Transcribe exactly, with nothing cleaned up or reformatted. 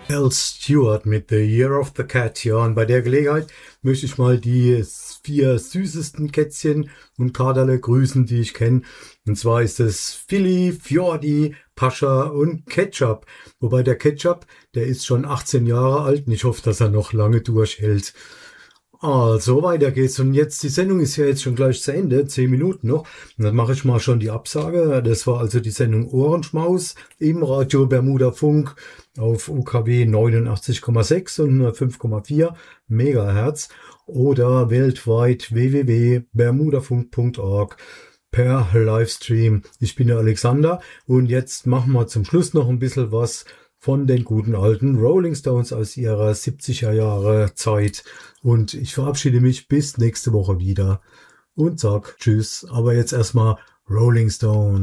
Al Stewart mit The Year of the Cat. Ja, und bei der Gelegenheit möchte ich mal die vier süßesten Kätzchen und Katerle grüßen, die ich kenne. Und zwar ist es Philly, Fjordi, Pascha und Ketchup. Wobei der Ketchup, der ist schon achtzehn Jahre alt und ich hoffe, dass er noch lange durchhält. Also, weiter geht's. Und jetzt, die Sendung ist ja jetzt schon gleich zu Ende, zehn Minuten noch. Und dann mache ich mal schon die Absage. Das war also die Sendung Ohrenschmaus im Radio Bermuda Funk auf U K W neunundachtzig Komma sechs und hundertfünf Komma vier Megahertz oder weltweit w w w punkt bermudafunk punkt org per Livestream. Ich bin der Alexander und jetzt machen wir zum Schluss noch ein bisschen was von den guten alten Rolling Stones aus ihrer siebziger Jahre Zeit. Und ich verabschiede mich bis nächste Woche wieder und sag Tschüss. Aber jetzt erstmal Rolling Stones.